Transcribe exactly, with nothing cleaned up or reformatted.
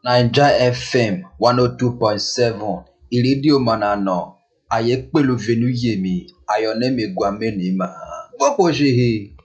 Naija F M one oh two point seven ìrédíò Manana Ayépèlú Venuyemi Ayọ̀nẹ́mi Gwamenima Gbọ́pọ̀ṣehe.